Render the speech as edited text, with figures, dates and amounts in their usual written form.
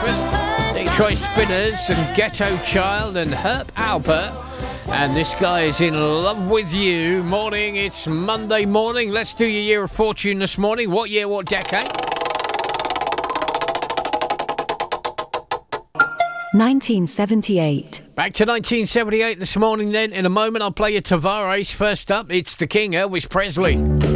breakfast. Detroit Spinners and Ghetto Child and Herb Albert. And this guy is in love with you. Morning, it's Monday morning. Let's do your year of fortune this morning. What year, what decade? 1978. Back to 1978 this morning then. In a moment, I'll play you Tavares. First up, it's the King, Elvis Presley.